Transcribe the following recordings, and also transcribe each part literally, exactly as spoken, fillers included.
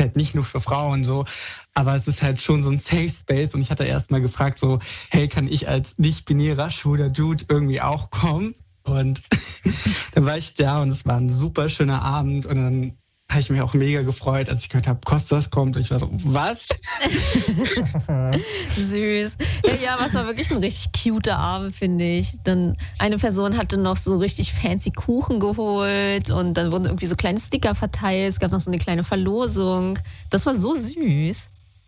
halt nicht nur für Frauen so, aber es ist halt schon so ein Safe Space und ich hatte erst mal gefragt so, hey, kann ich als nicht-binärer schwuler Dude irgendwie auch kommen? Und dann war ich da und es war ein super schöner Abend und dann habe ich mich auch mega gefreut, als ich gehört habe, Kostas kommt. Und ich war so, was? Süß. Ja, ja, aber es war wirklich ein richtig cuter Abend, finde ich. Dann eine Person hatte noch so richtig fancy Kuchen geholt und dann wurden irgendwie so kleine Sticker verteilt. Es gab noch so eine kleine Verlosung. Das war so süß.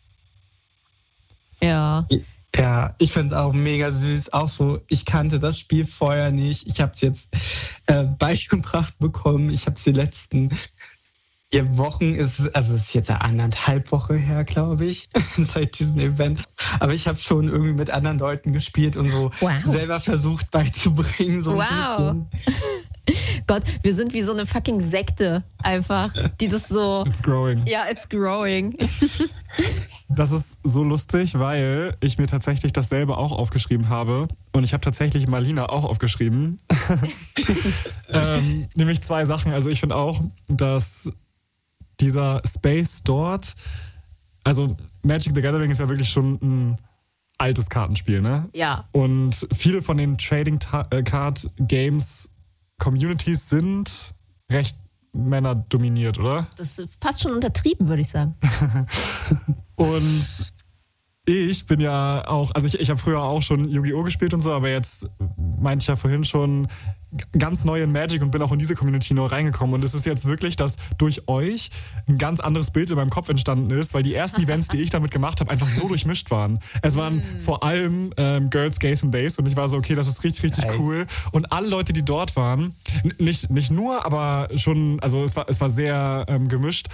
Ja. Ja, ich finde es auch mega süß. Auch so, ich kannte das Spiel vorher nicht. Ich habe es jetzt äh, beigebracht bekommen. Ich habe es die letzten vier Wochen, ist, also es ist jetzt eine anderthalb Woche her, glaube ich, seit diesem Event. Aber ich habe schon irgendwie mit anderen Leuten gespielt und so wow. selber versucht beizubringen. So wow. Ein bisschen. Gott, wir sind wie so eine fucking Sekte einfach, die das so... It's growing. Ja, it's growing. Das ist so lustig, weil ich mir tatsächlich dasselbe auch aufgeschrieben habe. Und ich habe tatsächlich Marlina auch aufgeschrieben. ähm, nämlich zwei Sachen. Also ich finde auch, dass dieser Space dort, also Magic the Gathering ist ja wirklich schon ein altes Kartenspiel, ne? Ja. Und viele von den Trading Card Games Communities sind recht männerdominiert, oder? Das passt schon untertrieben, würde ich sagen. Und ich bin ja auch, also ich, ich habe früher auch schon Yu-Gi-Oh! Gespielt und so, aber jetzt meinte ich ja vorhin schon ganz neu in Magic und bin auch in diese Community neu reingekommen. Und es ist jetzt wirklich, dass durch euch ein ganz anderes Bild in meinem Kopf entstanden ist, weil die ersten Events, die ich damit gemacht habe, einfach so durchmischt waren. Es waren mm. vor allem ähm, Girls, Gays und Days und ich war so, okay, das ist richtig, richtig Geil. Cool. Und alle Leute, die dort waren, n- nicht, nicht nur, aber schon, also es war, es war sehr ähm, gemischt.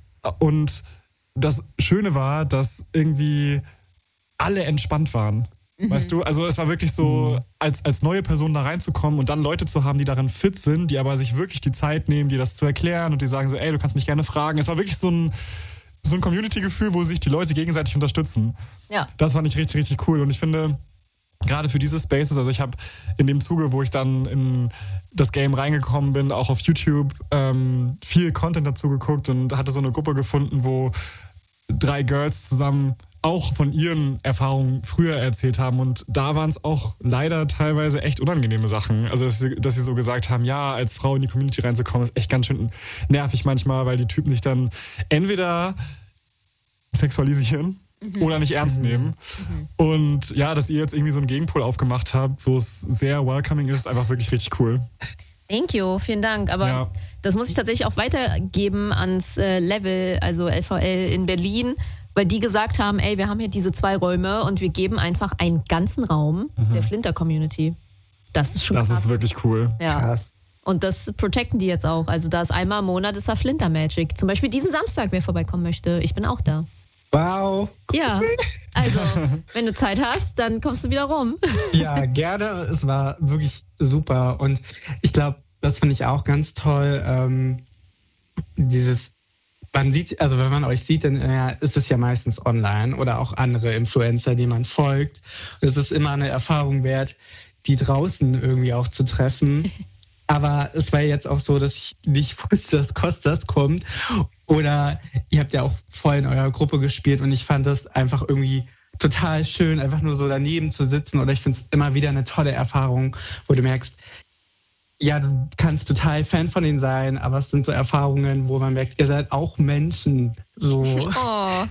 Und das Schöne war, dass irgendwie alle entspannt waren. Mhm. Weißt du? Also es war wirklich so, als, als neue Person da reinzukommen und dann Leute zu haben, die darin fit sind, die aber sich wirklich die Zeit nehmen, dir das zu erklären und die sagen so, ey, du kannst mich gerne fragen. Es war wirklich so ein, so ein Community-Gefühl, wo sich die Leute gegenseitig unterstützen. Ja. Das fand ich richtig, richtig cool. Und ich finde, gerade für diese Spaces, also ich habe in dem Zuge, wo ich dann in das Game reingekommen bin, auch auf YouTube ähm, viel Content dazu geguckt und hatte so eine Gruppe gefunden, wo drei Girls zusammen auch von ihren Erfahrungen früher erzählt haben und da waren es auch leider teilweise echt unangenehme Sachen. Also dass sie, dass sie so gesagt haben, ja, als Frau in die Community reinzukommen, ist echt ganz schön nervig manchmal, weil die Typen dich dann entweder sexualisieren mhm. oder nicht ernst nehmen. Mhm. Und ja, dass ihr jetzt irgendwie so einen Gegenpol aufgemacht habt, wo es sehr welcoming ist, einfach wirklich richtig cool. Thank you, vielen Dank. Aber ja. das muss ich tatsächlich auch weitergeben ans äh, Level, also L V L in Berlin, weil die gesagt haben, ey, wir haben hier diese zwei Räume und wir geben einfach einen ganzen Raum mhm. der Flinter-Community. Das ist schon das krass. Das ist wirklich cool. Ja. Krass. Und das protecten die jetzt auch. Also da ist einmal im Monat ist da Flinter Magic. Zum Beispiel diesen Samstag, wer vorbeikommen möchte. Ich bin auch da. Wow. Ja, also wenn du Zeit hast, dann kommst du wieder rum. Ja, gerne. Es war wirklich super. Und ich glaube, das finde ich auch ganz toll. Ähm, dieses Man sieht, also wenn man euch sieht, dann äh, ist es ja meistens online oder auch andere Influencer, die man folgt. Und es ist immer eine Erfahrung wert, die draußen irgendwie auch zu treffen. Aber es war jetzt auch so, dass ich nicht wusste, dass Kostas kommt. Oder ihr habt ja auch voll in eurer Gruppe gespielt und ich fand das einfach irgendwie total schön, einfach nur so daneben zu sitzen. Oder ich finde es immer wieder eine tolle Erfahrung, wo du merkst, ja, du kannst total Fan von ihnen sein, aber es sind so Erfahrungen, wo man merkt, ihr seid auch Menschen. So. Oh.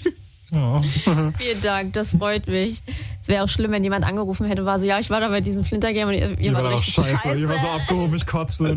Oh. Vielen Dank, das freut mich. Es wäre auch schlimm, wenn jemand angerufen hätte, war so, ja, ich war da bei diesem Flinter-Game und ihr, ihr war so richtig scheiße. scheiße. Ihr war so abgehoben, ich kotze.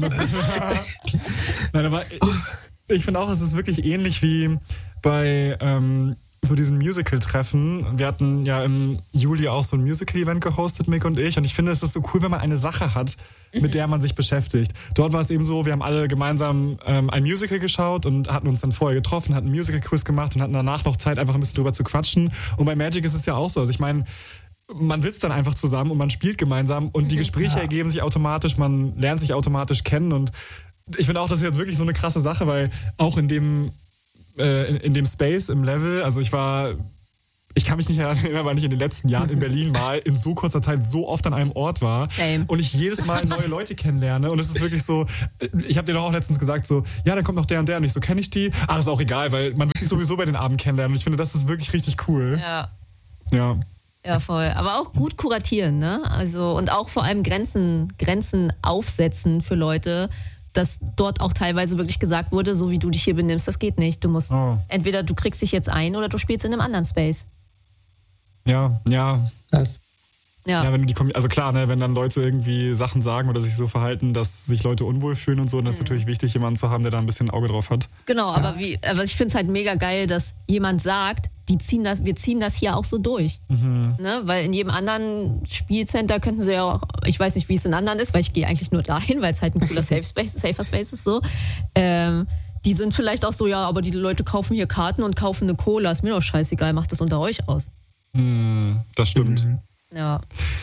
Nein, aber ich, ich finde auch, es ist wirklich ähnlich wie bei ähm, so diesen Musical-Treffen. Wir hatten ja im Juli auch so ein Musical-Event gehostet, Mick und ich. Und ich finde, es ist so cool, wenn man eine Sache hat, mit der man sich beschäftigt. Dort war es eben so, wir haben alle gemeinsam ähm, ein Musical geschaut und hatten uns dann vorher getroffen, hatten einen Musical-Quiz gemacht und hatten danach noch Zeit, einfach ein bisschen drüber zu quatschen. Und bei Magic ist es ja auch so. Also ich meine, man sitzt dann einfach zusammen und man spielt gemeinsam und die Gespräche ja. ergeben sich automatisch, man lernt sich automatisch kennen. Und ich finde auch, das ist jetzt wirklich so eine krasse Sache, weil auch in dem, äh, in, in dem Space, im Level, also ich war ich kann mich nicht erinnern, weil ich in den letzten Jahren in Berlin mal in so kurzer Zeit so oft an einem Ort war. Same. Und ich jedes Mal neue Leute kennenlerne. Und es ist wirklich so, ich habe dir doch auch letztens gesagt, so, ja, dann kommt noch der und der und ich so, kenne ich die? Ach, ist auch egal, weil man wird sich sowieso bei den Abend kennenlernen. Und ich finde, das ist wirklich richtig cool. Ja. Ja. Ja, voll. Aber auch gut kuratieren, ne? Also, und auch vor allem Grenzen, Grenzen aufsetzen für Leute, dass dort auch teilweise wirklich gesagt wurde, so wie du dich hier benimmst, das geht nicht. Du musst, oh. entweder du kriegst dich jetzt ein oder du spielst in einem anderen Space. Ja, ja. Das. Ja. ja, wenn die, also klar, ne, wenn dann Leute irgendwie Sachen sagen oder sich so verhalten, dass sich Leute unwohl fühlen und so, dann ist mhm. natürlich wichtig, jemanden zu haben, der da ein bisschen ein Auge drauf hat. Genau, ja. aber, wie, aber ich finde es halt mega geil, dass jemand sagt, die ziehen das, wir ziehen das hier auch so durch. Mhm. Ne? Weil in jedem anderen Spielcenter könnten sie ja auch, ich weiß nicht, wie es in anderen ist, weil ich gehe eigentlich nur dahin, weil es halt ein cooler Safe Space, Safer Space ist so. Ähm, die sind vielleicht auch so, ja, aber die Leute kaufen hier Karten und kaufen eine Cola, ist mir doch scheißegal, macht das unter euch aus. Mhm, das stimmt. Mhm. Ja.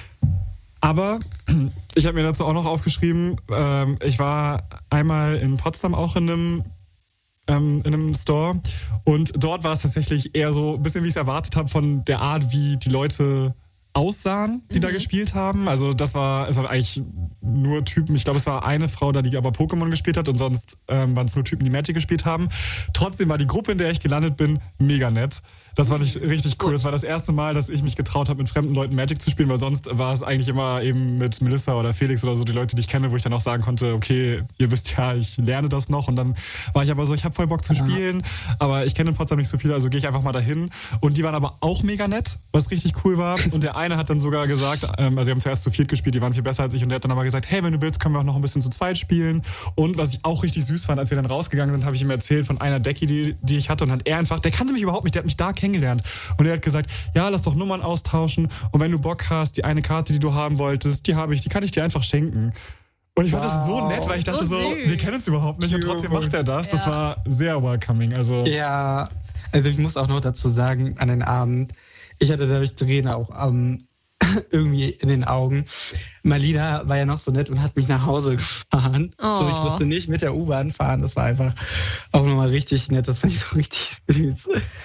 Aber ich habe mir dazu auch noch aufgeschrieben, ähm, ich war einmal in Potsdam auch in einem, ähm, in einem Store und dort war es tatsächlich eher so ein bisschen, wie ich es erwartet habe, von der Art, wie die Leute aussahen, die mhm. da gespielt haben. Also das war, es war eigentlich nur Typen, ich glaube, es war eine Frau da, die aber Pokémon gespielt hat und sonst ähm, waren es nur Typen, die Magic gespielt haben. Trotzdem war die Gruppe, in der ich gelandet bin, mega nett. Das fand ich richtig cool. Das war das erste Mal, dass ich mich getraut habe, mit fremden Leuten Magic zu spielen, weil sonst war es eigentlich immer eben mit Melissa oder Felix oder so die Leute, die ich kenne, wo ich dann auch sagen konnte, okay, ihr wisst ja, ich lerne das noch. Und dann war ich aber so, ich habe voll Bock zu spielen, aber ich kenne in Potsdam nicht so viele, also gehe ich einfach mal dahin. Und die waren aber auch mega nett, was richtig cool war. Und der eine hat dann sogar gesagt, ähm, also sie haben zuerst zu viert gespielt, die waren viel besser als ich. Und der hat dann aber gesagt, hey, wenn du willst, können wir auch noch ein bisschen zu zweit spielen. Und was ich auch richtig süß fand, als wir dann rausgegangen sind, habe ich ihm erzählt von einer Decki, die, die ich hatte. Und hat er einfach, der kannte mich überhaupt nicht, der hat mich da kennengelernt. Und er hat gesagt, ja, lass doch Nummern austauschen und wenn du Bock hast, die eine Karte, die du haben wolltest, die habe ich, die kann ich dir einfach schenken. Und ich fand wow. das so nett, weil ich dachte so, so wir kennen uns überhaupt nicht und trotzdem macht er das. Ja. Das war sehr welcoming. Also ja, also ich muss auch noch dazu sagen, an den Abend, ich hatte dadurch Tränen auch ähm, irgendwie in den Augen. Malina war ja noch so nett und hat mich nach Hause gefahren. Oh. So, ich musste nicht mit der U-Bahn fahren. Das war einfach auch nochmal richtig nett. Das fand ich so richtig süß.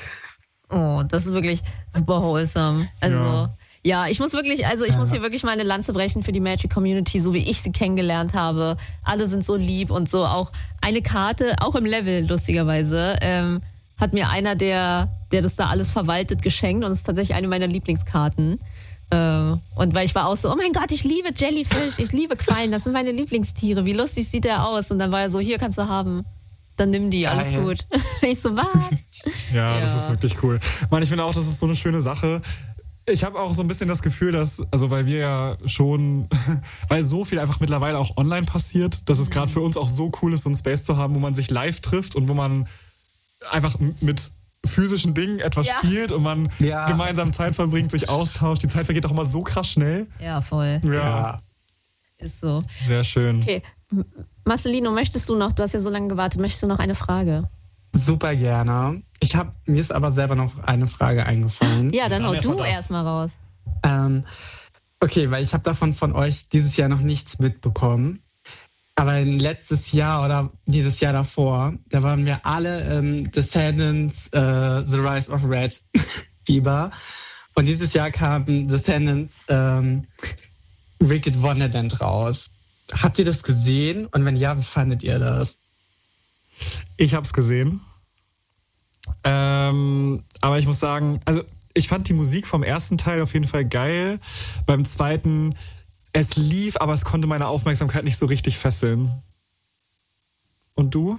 Oh, das ist wirklich super wholesome. Also, ja, ja ich muss wirklich, also ich ja. muss hier wirklich mal eine Lanze brechen für die Magic-Community, so wie ich sie kennengelernt habe. Alle sind so lieb und so. Auch eine Karte, auch im Level, lustigerweise, ähm, hat mir einer, der, der das da alles verwaltet, geschenkt und es ist tatsächlich eine meiner Lieblingskarten. Ähm, und weil ich war auch so, oh mein Gott, ich liebe Jellyfish, ich liebe Quallen, das sind meine Lieblingstiere. Wie lustig sieht der aus? Und dann war er so, hier kannst du haben. Dann nimm die, alles ah, ja. gut. Ich so, was? Ja, ja, das ist wirklich cool. Mann, ich finde auch, das ist so eine schöne Sache. Ich habe auch so ein bisschen das Gefühl, dass, also weil wir ja schon, weil so viel einfach mittlerweile auch online passiert, dass es gerade für uns auch so cool ist, so einen Space zu haben, wo man sich live trifft und wo man einfach mit physischen Dingen etwas ja. spielt und man ja. gemeinsam Zeit verbringt, sich austauscht. Die Zeit vergeht doch immer so krass schnell. Ja, voll. Ja. ja. Ist so. Sehr schön. Okay. Marcelino, möchtest du noch, du hast ja so lange gewartet, möchtest du noch eine Frage? Super gerne. Ich habe mir ist aber selber noch eine Frage eingefallen. Ja, dann, dann hau du erstmal raus. Ähm, okay, weil ich habe davon von euch dieses Jahr noch nichts mitbekommen. Aber letztes Jahr oder dieses Jahr davor, da waren wir alle ähm, Descendants, äh, The Rise of Red Fieber. Und dieses Jahr kam Descendants ähm, Wicked Wonderland raus. Habt ihr das gesehen? Und wenn ja, wie fandet ihr das? Ich hab's gesehen. Ähm, aber ich muss sagen, also ich fand die Musik vom ersten Teil auf jeden Fall geil. Beim zweiten, es lief, aber es konnte meine Aufmerksamkeit nicht so richtig fesseln. Und du?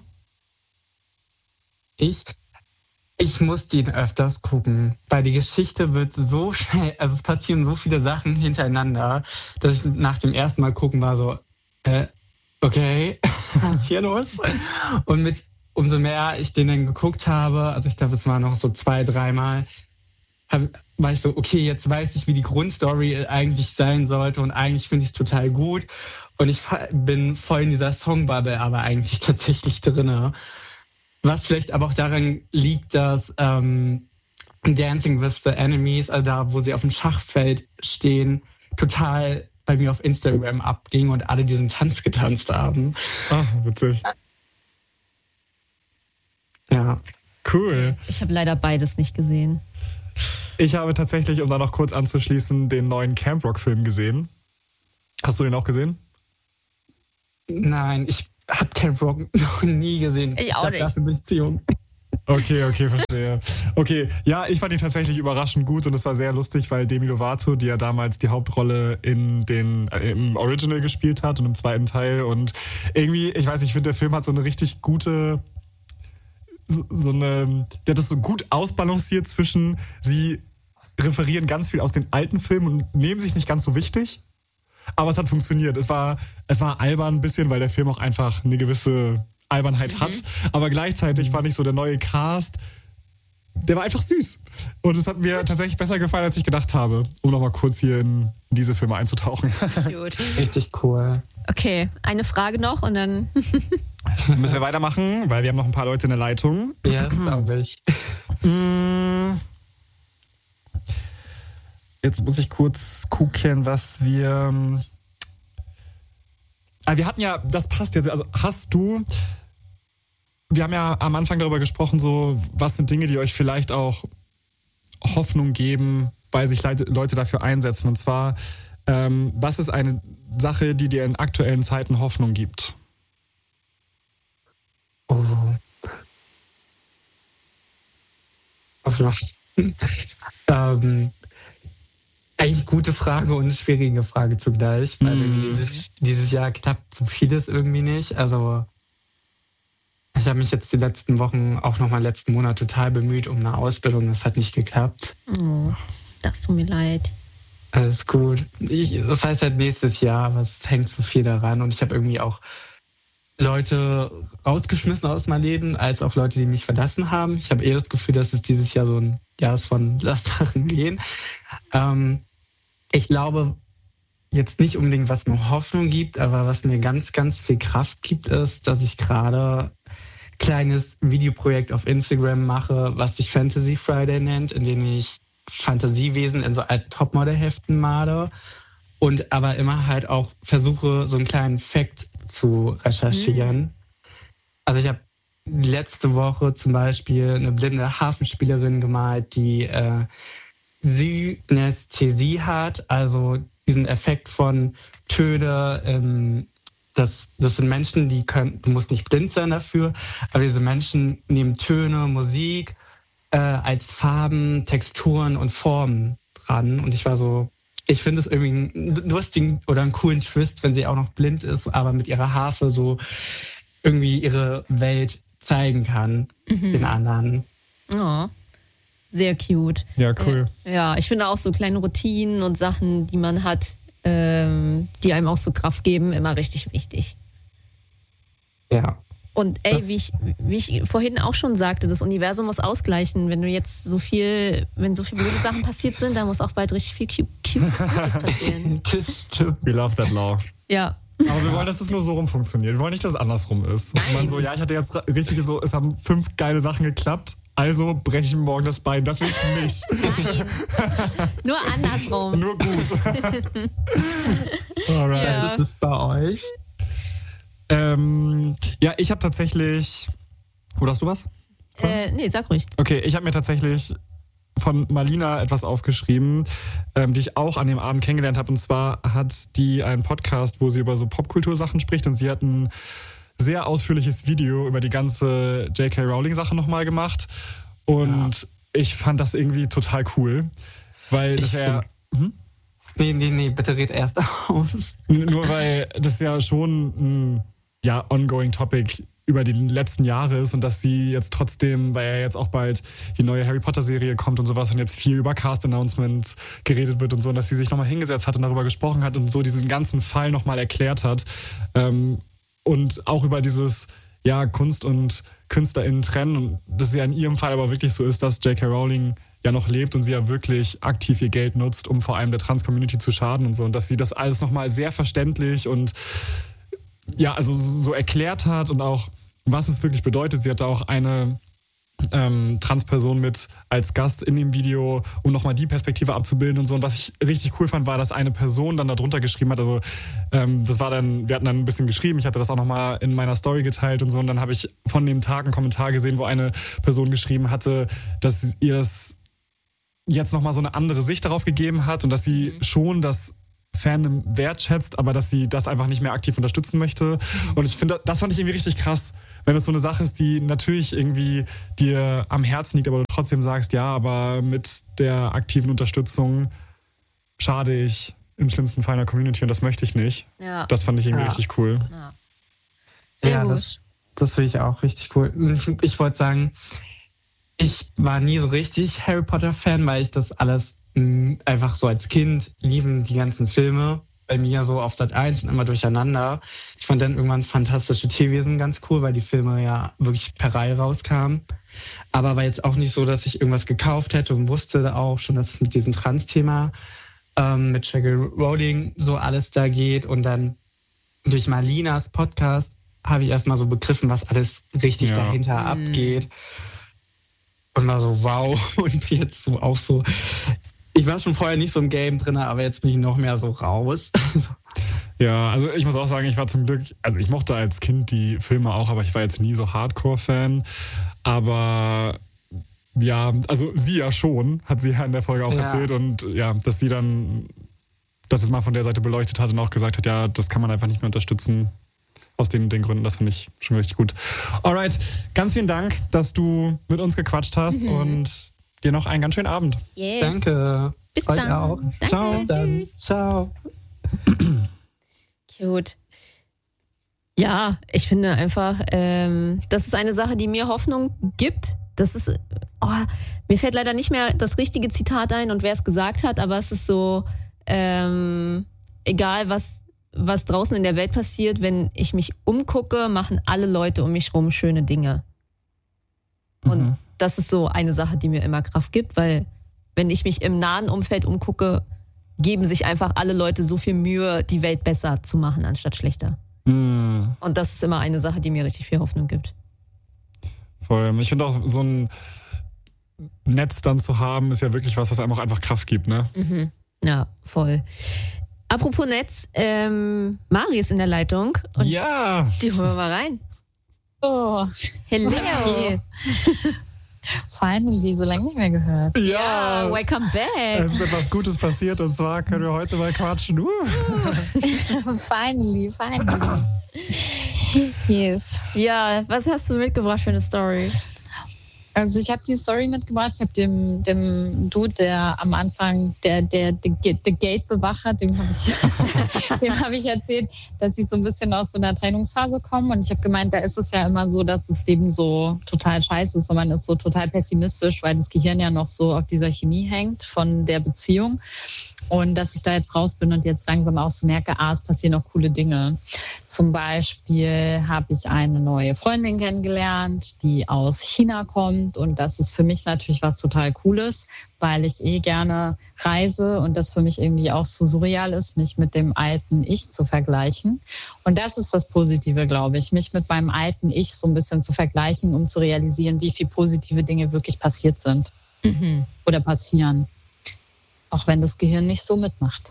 Ich? Ich muss den öfters gucken, weil die Geschichte wird so schnell, also es passieren so viele Sachen hintereinander, dass ich nach dem ersten Mal gucken war so, äh, okay, was ist hier los? Und mit umso mehr ich den dann geguckt habe, also ich glaube, es war noch so zwei, dreimal, war ich so, okay, jetzt weiß ich, wie die Grundstory eigentlich sein sollte und eigentlich finde ich es total gut. Und ich bin voll in dieser Songbubble aber eigentlich tatsächlich drin. Was vielleicht aber auch daran liegt, dass ähm, Dancing with the Enemies, also da, wo sie auf dem Schachfeld stehen, total bei mir auf Instagram abging und alle diesen Tanz getanzt haben. Ach, witzig. Ja. Cool. Ich habe leider beides nicht gesehen. Ich habe tatsächlich, um da noch kurz anzuschließen, den neuen Camp Rock-Film gesehen. Hast du den auch gesehen? Nein, ich habe Camp Rock noch nie gesehen. Ich, ich auch glaub, nicht. Dafür bin ich zu jung. Okay, okay, verstehe. Okay, ja, ich fand ihn tatsächlich überraschend gut und es war sehr lustig, weil Demi Lovato, die ja damals die Hauptrolle in den, äh, im Original gespielt hat und im zweiten Teil und irgendwie, ich weiß nicht, ich finde, der Film hat so eine richtig gute, so, so eine, der hat das so gut ausbalanciert zwischen, sie referieren ganz viel aus den alten Filmen und nehmen sich nicht ganz so wichtig, aber es hat funktioniert. Es war, es war albern ein bisschen, weil der Film auch einfach eine gewisse Albernheit mhm. hat, aber gleichzeitig fand ich so der neue Cast, der war einfach süß und es hat mir tatsächlich besser gefallen, als ich gedacht habe, um nochmal kurz hier in diese Filme einzutauchen. Gut. Richtig cool. Okay, eine Frage noch und dann müssen wir weitermachen, weil wir haben noch ein paar Leute in der Leitung. Ja, das glaube ich. Jetzt muss ich kurz gucken, was wir... Wir hatten ja, das passt jetzt, also hast du, wir haben ja am Anfang darüber gesprochen, so, was sind Dinge, die euch vielleicht auch Hoffnung geben, weil sich Leute dafür einsetzen. Und zwar, ähm, was ist eine Sache, die dir in aktuellen Zeiten Hoffnung gibt? Oh. Hoffnung. ähm... Eigentlich gute Frage und schwierige Frage zugleich, weil mm. dieses, dieses Jahr klappt so vieles irgendwie nicht. Also ich habe mich jetzt die letzten Wochen, auch nochmal letzten Monat total bemüht um eine Ausbildung. Das hat nicht geklappt. Oh, das tut mir leid. Alles gut. Ich, das heißt halt nächstes Jahr, aber es hängt so viel daran. Und ich habe irgendwie auch Leute rausgeschmissen aus meinem Leben, als auch Leute, die mich verlassen haben. Ich habe eher das Gefühl, dass es dieses Jahr so ein Jahr ist von Lass Sachen gehen. Ähm, ich glaube jetzt nicht unbedingt, was mir Hoffnung gibt, aber was mir ganz, ganz viel Kraft gibt, ist, dass ich gerade ein kleines Videoprojekt auf Instagram mache, was sich Fantasy Friday nennt, in dem ich Fantasiewesen in so alten Topmodel-Heften male und aber immer halt auch versuche, so einen kleinen Fact zu recherchieren. Mhm. Also ich habe letzte Woche zum Beispiel eine blinde Harfenspielerin gemalt, die äh, Synästhesie hat, also diesen Effekt von Töne. Ähm, das, das sind Menschen, die können, du musst nicht blind sein dafür, aber diese Menschen nehmen Töne, Musik äh, als Farben, Texturen und Formen dran. Und ich war so, ich finde es irgendwie einen lustigen oder einen coolen Twist, wenn sie auch noch blind ist, aber mit ihrer Harfe so irgendwie ihre Welt zeigen kann, mhm. den anderen. Oh, sehr cute. Ja, cool. Äh, ja, ich finde auch so kleine Routinen und Sachen, die man hat, ähm, die einem auch so Kraft geben, immer richtig wichtig. Ja. Und ey, wie ich, wie ich vorhin auch schon sagte, das Universum muss ausgleichen. Wenn du jetzt so viel, wenn so viele blöde Sachen passiert sind, dann muss auch bald richtig viel Gutes passieren. We love that law. Ja. Aber wir wollen, dass es nur so rum funktioniert. Wir wollen nicht, dass es andersrum ist. Und man so, ja, ich hatte jetzt richtig so, es haben fünf geile Sachen geklappt, also breche ich mir morgen das Bein. Das will ich nicht. Nein. Nur andersrum. Nur gut. Alright. Ja. Was ist das bei euch? Ähm, ja, ich habe tatsächlich... Oder hast du was? Äh, nee, sag ruhig. Okay, ich habe mir tatsächlich von Malina etwas aufgeschrieben, ähm, die ich auch an dem Abend kennengelernt habe. Und zwar hat die einen Podcast, wo sie über so Popkultursachen spricht. Und sie hat ein sehr ausführliches Video über die ganze J K Rowling-Sache nochmal gemacht. Und ja. ich fand das irgendwie total cool. Weil das ja... Hm? Nee, nee, nee, bitte red erst aus. Nur weil das ja schon ein ja, ongoing Topic über die letzten Jahre ist und dass sie jetzt trotzdem, weil ja jetzt auch bald die neue Harry Potter Serie kommt und sowas und jetzt viel über Cast-Announcements geredet wird und so, und dass sie sich nochmal hingesetzt hat und darüber gesprochen hat und so diesen ganzen Fall nochmal erklärt hat. Ähm, und auch über dieses, ja, Kunst- und KünstlerInnen trennen, und dass es ja in ihrem Fall aber wirklich so ist, dass J K Rowling ja noch lebt und sie ja wirklich aktiv ihr Geld nutzt, um vor allem der Trans-Community zu schaden und so, und dass sie das alles nochmal sehr verständlich und ja, also so erklärt hat und auch, was es wirklich bedeutet. Sie hatte auch eine ähm, Transperson mit als Gast in dem Video, um nochmal die Perspektive abzubilden und so. Und was ich richtig cool fand, war, dass eine Person dann da drunter geschrieben hat, also ähm, das war dann, wir hatten dann ein bisschen geschrieben, ich hatte das auch nochmal in meiner Story geteilt und so, und dann habe ich von dem Tag einen Kommentar gesehen, wo eine Person geschrieben hatte, dass ihr das jetzt nochmal so eine andere Sicht darauf gegeben hat und dass sie schon das Fandom wertschätzt, aber dass sie das einfach nicht mehr aktiv unterstützen möchte. Und ich finde, das fand ich irgendwie richtig krass, wenn es so eine Sache ist, die natürlich irgendwie dir am Herzen liegt, aber du trotzdem sagst, ja, aber mit der aktiven Unterstützung schade ich im schlimmsten Fall einer Community und das möchte ich nicht. Ja. Das fand ich irgendwie ja. richtig cool. Ja, Sehr ja gut. das, das finde ich auch richtig cool. Ich, ich wollte sagen, ich war nie so richtig Harry Potter-Fan, weil ich das alles mh, einfach so als Kind lieben, die ganzen Filme. Bei mir so auf Sat eins und immer durcheinander. Ich fand dann irgendwann Fantastische Tierwesen ganz cool, weil die Filme ja wirklich per Reihe rauskamen. Aber war jetzt auch nicht so, dass ich irgendwas gekauft hätte und wusste auch schon, dass es mit diesem Trans-Thema ähm, mit J K Rowling so alles da geht. Und dann durch Marlinas Podcast habe ich erstmal so begriffen, was alles richtig Ja. dahinter Mhm. abgeht. Und war so, wow. Und jetzt so auch so. Ich war schon vorher nicht so im Game drin, aber jetzt bin ich noch mehr so raus. Ja, also ich muss auch sagen, ich war zum Glück, also ich mochte als Kind die Filme auch, aber ich war jetzt nie so Hardcore-Fan. Aber ja, also sie ja schon, hat sie ja in der Folge auch Ja. erzählt. Und ja, dass sie dann das jetzt mal von der Seite beleuchtet hat und auch gesagt hat, ja, das kann man einfach nicht mehr unterstützen. Aus den, den Gründen, das finde ich schon richtig gut. Alright, ganz vielen Dank, dass du mit uns gequatscht hast Mhm. und dir noch einen ganz schönen Abend. Yes. Danke. Bis Euch dann. auch. Danke. Ciao. Bis dann. Tschüss. Ciao. Cute. Ja, ich finde einfach, ähm, das ist eine Sache, die mir Hoffnung gibt. Das ist, oh, mir fällt leider nicht mehr das richtige Zitat ein und wer es gesagt hat, aber es ist so, ähm, egal was, was draußen in der Welt passiert, wenn ich mich umgucke, machen alle Leute um mich rum schöne Dinge. Und Mhm. das ist so eine Sache, die mir immer Kraft gibt, weil wenn ich mich im nahen Umfeld umgucke, geben sich einfach alle Leute so viel Mühe, die Welt besser zu machen, anstatt schlechter. Mhm. Und das ist immer eine Sache, die mir richtig viel Hoffnung gibt. Voll. Ich finde auch, so ein Netz dann zu haben, ist ja wirklich was, was einem auch einfach Kraft gibt, ne? Mhm. Ja, voll. Apropos Netz, ähm, Mari ist in der Leitung und Ja! die holen wir mal rein. Oh, Hello. okay. Finally, so lange nicht mehr gehört. Ja, welcome back. Es ist etwas Gutes passiert und zwar können wir heute mal quatschen. Uh. Finally, finally. Yes. Ja, was hast du mitgebracht für eine Story? Also ich habe die Story mitgebracht. Ich habe dem, dem Dude, der am Anfang, der, der, der, der Gate-Bewacher, dem habe ich, dem hab ich erzählt, dass ich so ein bisschen aus so einer Trennungsphase komme. Und ich habe gemeint, da ist es ja immer so, dass das Leben so total scheiße ist und man ist so total pessimistisch, weil das Gehirn ja noch so auf dieser Chemie hängt von der Beziehung. Und dass ich da jetzt raus bin und jetzt langsam auch so merke, ah, es passieren auch coole Dinge. Zum Beispiel habe ich eine neue Freundin kennengelernt, die aus China kommt. Und das ist für mich natürlich was total Cooles, weil ich eh gerne reise und das für mich irgendwie auch so surreal ist, mich mit dem alten Ich zu vergleichen. Und das ist das Positive, glaube ich, mich mit meinem alten Ich so ein bisschen zu vergleichen, um zu realisieren, wie viele positive Dinge wirklich passiert sind Mhm. oder passieren. Auch wenn das Gehirn nicht so mitmacht.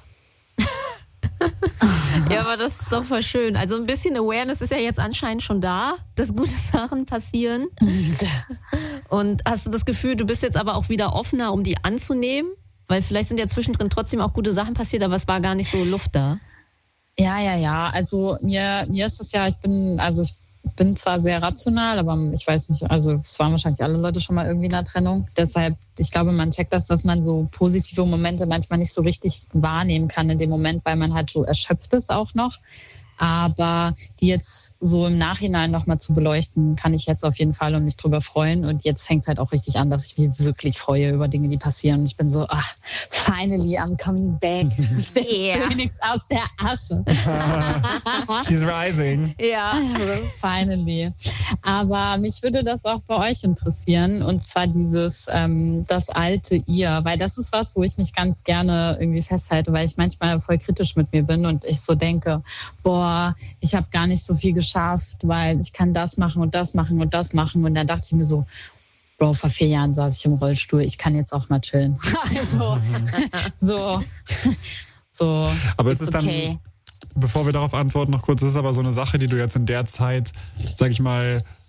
Ja, aber das ist doch voll schön. Also ein bisschen Awareness ist ja jetzt anscheinend schon da, dass gute Sachen passieren. Und hast du das Gefühl, du bist jetzt aber auch wieder offener, um die anzunehmen? Weil vielleicht sind ja zwischendrin trotzdem auch gute Sachen passiert, aber es war gar nicht so Luft da. Ja, ja, ja. Also mir, mir ist es ja, ich bin, also ich bin zwar sehr rational, aber ich weiß nicht, also es waren wahrscheinlich alle Leute schon mal irgendwie in einer Trennung. Deshalb, ich glaube, man checkt das, dass man so positive Momente manchmal nicht so richtig wahrnehmen kann in dem Moment, weil man halt so erschöpft ist auch noch. Aber die jetzt so im Nachhinein nochmal zu beleuchten, kann ich jetzt auf jeden Fall und mich drüber freuen. Und jetzt fängt es halt auch richtig an, dass ich mich wirklich freue über Dinge, die passieren. Und ich bin so, ach, finally, I'm coming back. Yeah. Phoenix aus der Asche. She's rising. Ja. Finally. Aber mich würde das auch bei euch interessieren. Und zwar dieses, ähm, das alte Ihr. Weil das ist was, wo ich mich ganz gerne irgendwie festhalte, weil ich manchmal voll kritisch mit mir bin und ich so denke, boah, ich habe gar nicht so viel geschafft, weil ich kann das machen und das machen und das machen. Und dann dachte ich mir so, Bro, vor vier Jahren saß ich im Rollstuhl, ich kann jetzt auch mal chillen. Also, so, so. Aber ist es dann, okay. bevor wir darauf antworten, noch kurz, ist es aber so eine Sache, die du jetzt in der Zeit, sag ich mal,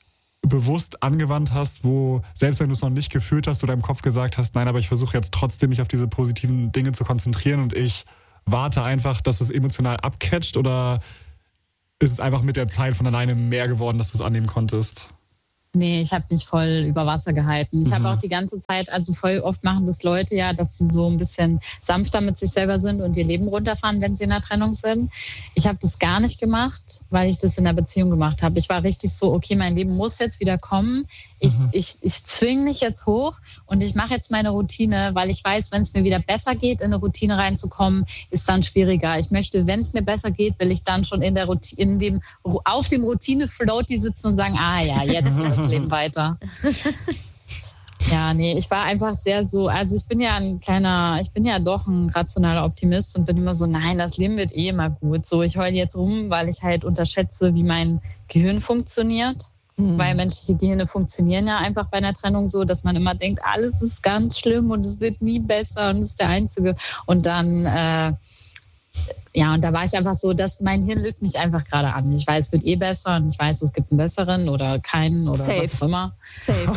bewusst angewandt hast, wo, selbst wenn du es noch nicht gefühlt hast, du deinem Kopf gesagt hast, nein, aber ich versuche jetzt trotzdem, mich auf diese positiven Dinge zu konzentrieren und ich warte einfach, dass es emotional abcatcht, oder ist es einfach mit der Zeit von alleine mehr geworden, dass du es annehmen konntest? Nee, ich habe mich voll über Wasser gehalten. Ich mhm. habe auch die ganze Zeit, also voll oft machen das Leute ja, dass sie so ein bisschen sanfter mit sich selber sind und ihr Leben runterfahren, wenn sie in der Trennung sind. Ich habe das gar nicht gemacht, weil ich das in der Beziehung gemacht habe. Ich war richtig so, okay, mein Leben muss jetzt wieder kommen. Ich, mhm. ich, ich zwinge mich jetzt hoch und ich mache jetzt meine Routine, weil ich weiß, wenn es mir wieder besser geht, in eine Routine reinzukommen, ist dann schwieriger. Ich möchte, wenn es mir besser geht, will ich dann schon in der Routine, in dem, auf dem Routine-Floaty sitzen und sagen, ah ja, jetzt geht das Leben weiter. Ja, nee, ich war einfach sehr so, also ich bin ja ein kleiner, ich bin ja doch ein rationaler Optimist und bin immer so, nein, das Leben wird eh immer gut. So, ich heule jetzt rum, weil ich halt unterschätze, wie mein Gehirn funktioniert. Mhm. Weil menschliche Gehirne funktionieren ja einfach bei einer Trennung so, dass man immer denkt, alles ist ganz schlimm und es wird nie besser und es ist der Einzige. Und dann, äh, ja, und da war ich einfach so, dass mein Hirn lügt mich einfach gerade an. Ich weiß, es wird eh besser und ich weiß, es gibt einen besseren oder keinen oder Safe. Was auch immer. Safe.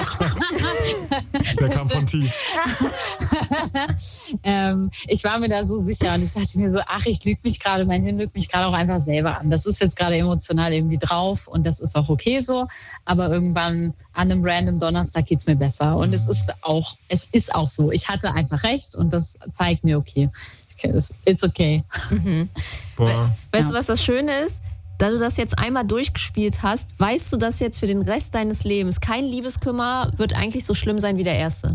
Der kam von tief. ähm, ich war mir da so sicher und ich dachte mir so, ach, ich lüge mich gerade, mein Hirn lügt mich gerade auch einfach selber an. Das ist jetzt gerade emotional irgendwie drauf und das ist auch okay so, aber irgendwann an einem random Donnerstag geht es mir besser und es ist auch, es ist auch so. Ich hatte einfach recht und das zeigt mir, okay, it's okay. Mhm. Weißt du, was das Schöne ist? Da du das jetzt einmal durchgespielt hast, weißt du, dass jetzt für den Rest deines Lebens kein Liebeskummer wird eigentlich so schlimm sein wie der erste.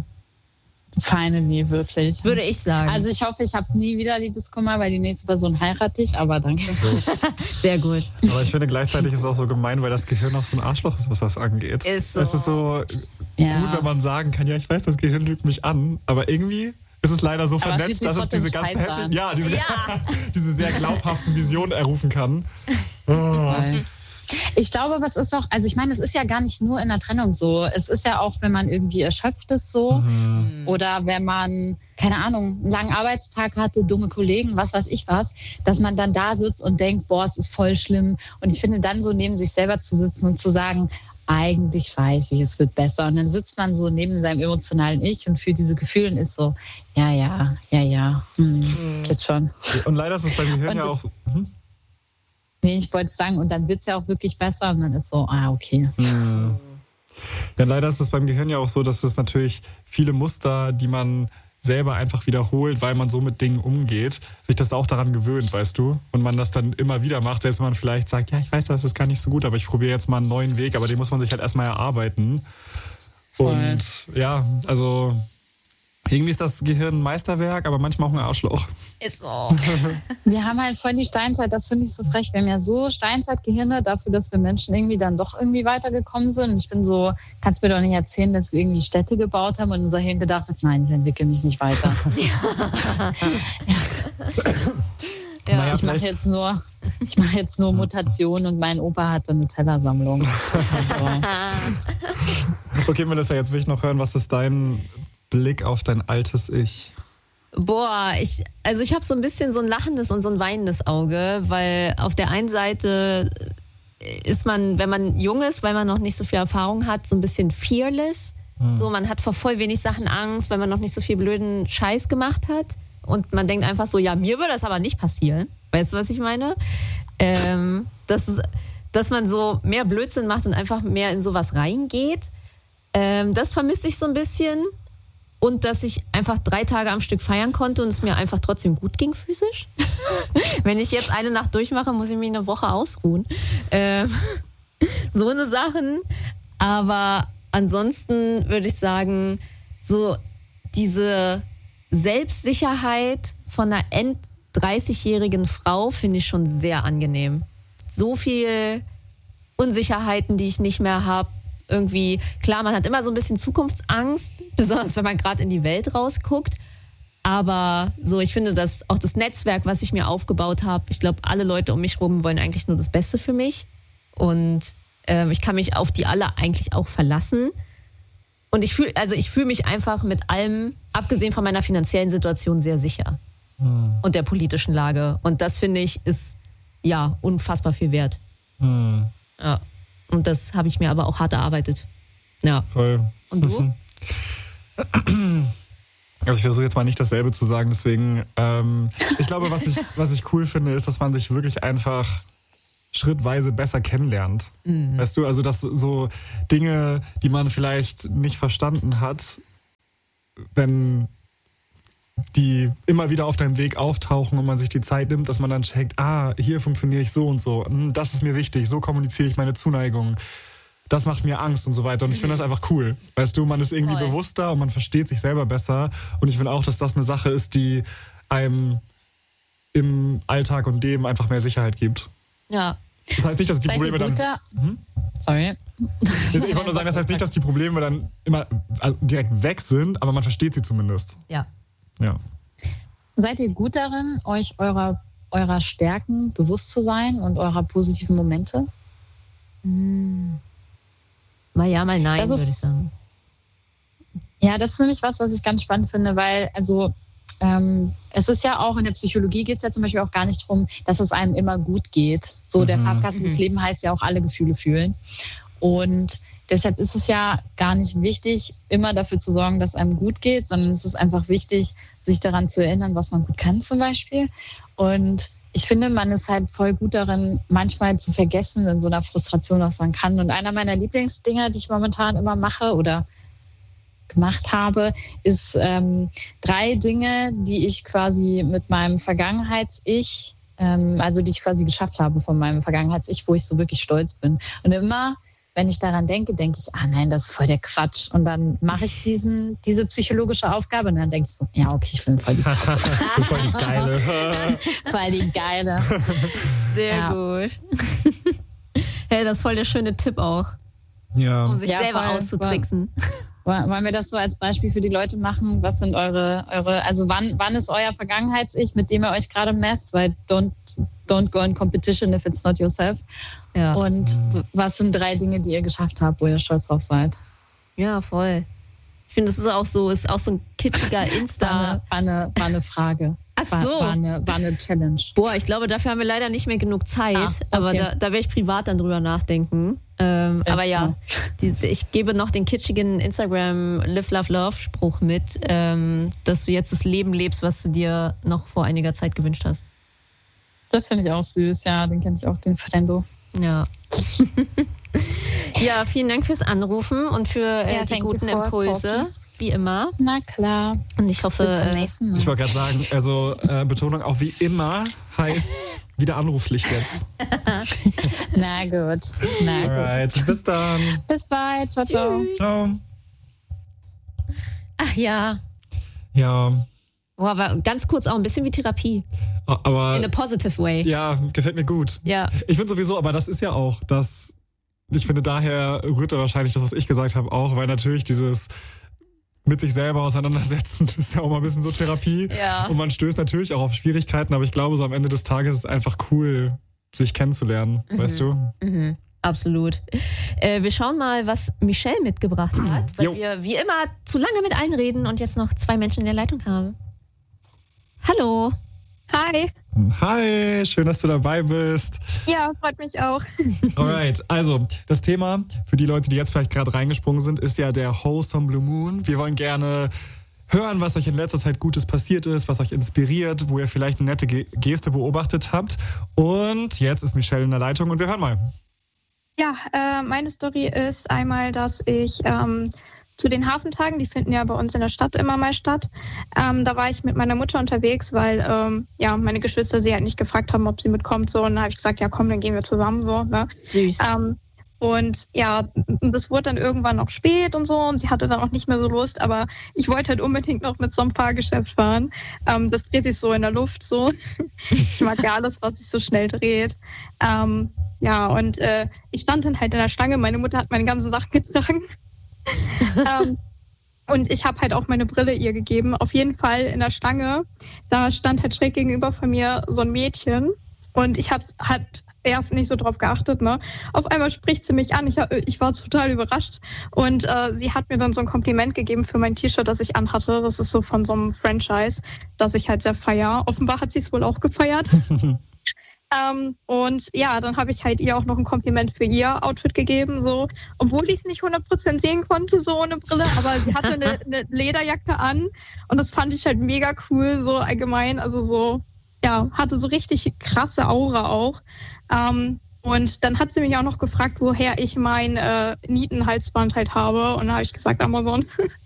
Finally, wirklich. Würde ich sagen. Also ich hoffe, ich habe nie wieder Liebeskummer, weil die nächste Person heirate ich, aber danke. Sehr gut. Aber ich finde, gleichzeitig ist es auch so gemein, weil das Gehirn auch so ein Arschloch ist, was das angeht. Ist so. Es ist so ja. gut, wenn man sagen kann, ja, ich weiß, das Gehirn lügt mich an, aber irgendwie ist es leider so aber vernetzt, dass es diese ganz hässlichen, ja, diese, ja. diese sehr glaubhaften Visionen errufen kann. Oh. Ich glaube, was ist auch, also ich meine, es ist ja gar nicht nur in der Trennung so. Es ist ja auch, wenn man irgendwie erschöpft ist so Mhm. oder wenn man, keine Ahnung, einen langen Arbeitstag hatte, dumme Kollegen, was weiß ich was, dass man dann da sitzt und denkt, boah, es ist voll schlimm. Und ich finde, dann so neben sich selber zu sitzen und zu sagen, eigentlich weiß ich, es wird besser. Und dann sitzt man so neben seinem emotionalen Ich und fühlt diese Gefühle und ist so, ja, ja, ja, ja, hm, geht schon. Und leider ist es beim Gehirn und ja ich, auch so. Hm? Nee, ich wollte sagen, und dann wird es ja auch wirklich besser und dann ist so, ah, okay. Hm. Ja, leider ist es beim Gehirn ja auch so, dass es natürlich viele Muster, die man selber einfach wiederholt, weil man so mit Dingen umgeht, sich das auch daran gewöhnt, weißt du? Und man das dann immer wieder macht, selbst wenn man vielleicht sagt, ja, ich weiß, das ist gar nicht so gut, aber ich probiere jetzt mal einen neuen Weg, aber den muss man sich halt erstmal erarbeiten. Und Voll. ja, also irgendwie ist das Gehirn ein Meisterwerk, aber manchmal auch ein Arschloch. Ist so. Wir haben halt voll die Steinzeit, das finde ich so frech. Wir haben ja so Steinzeitgehirne dafür, dass wir Menschen irgendwie dann doch irgendwie weitergekommen sind. Und ich bin so, kannst mir doch nicht erzählen, dass wir irgendwie Städte gebaut haben und unser Hirn gedacht hat, nein, ich entwickle mich nicht weiter. ja. Ja, naja, ich mache jetzt nur, ich mache jetzt nur Mutationen und mein Opa hatte eine Tellersammlung. Also. Okay, Melissa, jetzt will ich noch hören, was ist dein Blick auf dein altes Ich? Boah, ich, also ich habe so ein bisschen so ein lachendes und so ein weinendes Auge, weil auf der einen Seite ist man, wenn man jung ist, weil man noch nicht so viel Erfahrung hat, so ein bisschen fearless. Hm. So, man hat vor voll wenig Sachen Angst, weil man noch nicht so viel blöden Scheiß gemacht hat. Und man denkt einfach so, ja, mir würde das aber nicht passieren. Weißt du, was ich meine? Ähm, das ist, dass man so mehr Blödsinn macht und einfach mehr in sowas reingeht. Ähm, das vermisse ich so ein bisschen. Und dass ich einfach drei Tage am Stück feiern konnte und es mir einfach trotzdem gut ging physisch. Wenn ich jetzt eine Nacht durchmache, muss ich mich eine Woche ausruhen. Ähm, so eine Sachen. Aber ansonsten würde ich sagen, so diese Selbstsicherheit von einer end dreißigjährigen Frau finde ich schon sehr angenehm. So viel Unsicherheiten, die ich nicht mehr habe. Irgendwie, klar, man hat immer so ein bisschen Zukunftsangst, besonders wenn man gerade in die Welt rausguckt. Aber so, ich finde, dass auch das Netzwerk, was ich mir aufgebaut habe, ich glaube, alle Leute um mich rum wollen eigentlich nur das Beste für mich. Und ähm, ich kann mich auf die alle eigentlich auch verlassen. Und ich fühle, also ich fühle mich einfach mit allem, abgesehen von meiner finanziellen Situation, sehr sicher. Hm. Und der politischen Lage. Und das, finde ich, ist ja unfassbar viel wert. Hm. Ja. Und das habe ich mir aber auch hart erarbeitet. Ja. Voll. Und du? Also ich versuche jetzt mal nicht dasselbe zu sagen, deswegen, ähm, ich glaube, was ich, was ich cool finde, ist, dass man sich wirklich einfach schrittweise besser kennenlernt. Mhm. Weißt du, also dass so Dinge, die man vielleicht nicht verstanden hat, wenn die immer wieder auf deinem Weg auftauchen und man sich die Zeit nimmt, dass man dann checkt, ah, hier funktioniere ich so und so, das ist mir wichtig, so kommuniziere ich meine Zuneigung, das macht mir Angst und so weiter. Und ich finde das einfach cool. Weißt du, man ist irgendwie Voll. bewusster und man versteht sich selber besser. Und ich finde auch, dass das eine Sache ist, die einem im Alltag und Leben einfach mehr Sicherheit gibt. Ja. Das heißt nicht, dass die Seid Probleme dann... Hm? Sorry. Ich wollte nur sagen, das heißt nicht, dass die Probleme dann immer direkt weg sind, aber man versteht sie zumindest. Ja. Ja. Seid ihr gut darin, euch eurer, eurer Stärken bewusst zu sein und eurer positiven Momente? Hm. Mal ja, mal nein, würde ich sagen. Ja, das ist nämlich was, was ich ganz spannend finde, weil also ähm, es ist ja auch in der Psychologie geht es ja zum Beispiel auch gar nicht darum, dass es einem immer gut geht. So mhm. der Farbkasten des Lebens heißt ja auch alle Gefühle fühlen. Und deshalb ist es ja gar nicht wichtig, immer dafür zu sorgen, dass einem gut geht, sondern es ist einfach wichtig, sich daran zu erinnern, was man gut kann zum Beispiel. Und ich finde, man ist halt voll gut darin, manchmal zu vergessen in so einer Frustration, was man kann. Und einer meiner Lieblingsdinger, die ich momentan immer mache oder gemacht habe, ist ähm, drei Dinge, die ich quasi mit meinem Vergangenheits-Ich, ähm, also die ich quasi geschafft habe von meinem Vergangenheits-Ich, wo ich so wirklich stolz bin. Und immer, wenn ich daran denke, denke ich, ah nein, das ist voll der Quatsch. Und dann mache ich diesen, diese psychologische Aufgabe und dann denke ich so, ja okay, ich bin voll die Quatsch. Voll die Geile. Voll die Geile. Sehr ja. gut. Hey, das ist voll der schöne Tipp auch. Ja. Um sich ja, selber voll, auszutricksen. Wollen wir das so als Beispiel für die Leute machen? Was sind eure, eure also wann, wann ist euer Vergangenheits-Ich, mit dem ihr euch gerade messt? Weil don't, don't go in competition if it's not yourself. Ja. Und was sind drei Dinge, die ihr geschafft habt, wo ihr stolz drauf seid? Ja, voll. Ich finde, das ist auch so, ist auch so ein kitschiger Insta. War eine, war eine, war eine Frage. Ach so. War, war, eine, war eine Challenge. Boah, ich glaube, dafür haben wir leider nicht mehr genug Zeit. Ah, okay. Aber da, da werde ich privat dann drüber nachdenken. Ähm, aber ja, die, ich gebe noch den kitschigen Instagram Live, Love, Love Spruch mit, ähm, dass du jetzt das Leben lebst, was du dir noch vor einiger Zeit gewünscht hast. Das finde ich auch süß, ja, den kenne ich auch, den Frendo. Ja. Ja, vielen Dank fürs Anrufen und für äh, ja, die guten Impulse. Talking. Wie immer. Na klar. Und ich hoffe, bis zum nächsten Mal. Ich wollte gerade sagen, also äh, Betonung auch wie immer heißt wieder Anrufpflicht jetzt. Na gut. Na Alright, gut. Bis dann. Bis bald. Ciao, ciao. Ciao. Ach ja. Ja. Boah, aber ganz kurz auch ein bisschen wie Therapie. Aber, in a positive way. Ja, gefällt mir gut. Ja. Ich finde sowieso, aber das ist ja auch das, ich finde daher rührt da wahrscheinlich das, was ich gesagt habe, auch, weil natürlich dieses mit sich selber auseinandersetzen ist ja auch mal ein bisschen so Therapie. Ja. Und man stößt natürlich auch auf Schwierigkeiten, aber ich glaube, so am Ende des Tages ist es einfach cool, sich kennenzulernen, mhm. weißt du? Mhm. Absolut. Äh, wir schauen mal, was Michelle mitgebracht hat, weil jo. wir wie immer zu lange mit allen reden und jetzt noch zwei Menschen in der Leitung haben. Hallo. Hi. Hi, schön, dass du dabei bist. Ja, freut mich auch. Alright, also das Thema für die Leute, die jetzt vielleicht gerade reingesprungen sind, ist ja der Wholesome Blue Moon. Wir wollen gerne hören, was euch in letzter Zeit Gutes passiert ist, was euch inspiriert, wo ihr vielleicht eine nette Geste beobachtet habt. Und jetzt ist Michelle in der Leitung und wir hören mal. Ja, äh, meine Story ist einmal, dass ich ähm, zu den Hafentagen, die finden ja bei uns in der Stadt immer mal statt, ähm, da war ich mit meiner Mutter unterwegs, weil ähm, ja meine Geschwister sie halt nicht gefragt haben, ob sie mitkommt. So, und dann habe ich gesagt, ja komm, dann gehen wir zusammen. So, ne? Süß. Ähm, und ja, das wurde dann irgendwann noch spät und so und sie hatte dann auch nicht mehr so Lust, aber ich wollte halt unbedingt noch mit so einem Fahrgeschäft fahren. Ähm, das dreht sich so in der Luft so. Ich mag ja alles, was sich so schnell dreht. Ähm, ja, und äh, ich stand dann halt in der Schlange, meine Mutter hat meine ganzen Sachen getragen. ähm, und ich habe halt auch meine Brille ihr gegeben. Auf jeden Fall in der Schlange, da stand halt schräg gegenüber von mir so ein Mädchen und ich habe halt erst nicht so drauf geachtet, ne? Auf einmal spricht sie mich an, ich, ich war total überrascht und äh, sie hat mir dann so ein Kompliment gegeben für mein T-Shirt, das ich anhatte. Das ist so von so einem Franchise, das ich halt sehr feiere. Offenbar hat sie es wohl auch gefeiert. Ähm, und ja, dann habe ich halt ihr auch noch ein Kompliment für ihr Outfit gegeben, so, obwohl ich es nicht hundert Prozent sehen konnte, so ohne Brille, aber sie hatte eine, eine Lederjacke an und das fand ich halt mega cool, so allgemein, also so, ja, hatte so richtig krasse Aura auch. Ähm, und dann hat sie mich auch noch gefragt, woher ich mein äh, Nietenhalsband halt habe und da habe ich gesagt, Amazon.